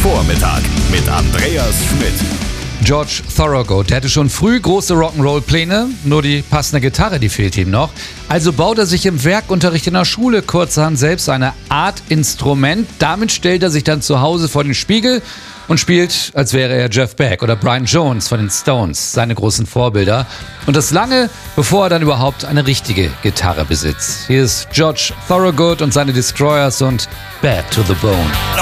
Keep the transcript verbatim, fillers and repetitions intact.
Vormittag mit Andreas Schmidt. George Thorogood, der hatte schon früh große Rock'n'Roll-Pläne, nur die passende Gitarre, die fehlt ihm noch. Also baut er sich im Werkunterricht in der Schule kurzerhand selbst eine Art Instrument. Damit stellt er sich dann zu Hause vor den Spiegel und spielt, als wäre er Jeff Beck oder Brian Jones von den Stones, seine großen Vorbilder. Und das lange, bevor er dann überhaupt eine richtige Gitarre besitzt. Hier ist George Thorogood und seine Destroyers und Bad to the Bone.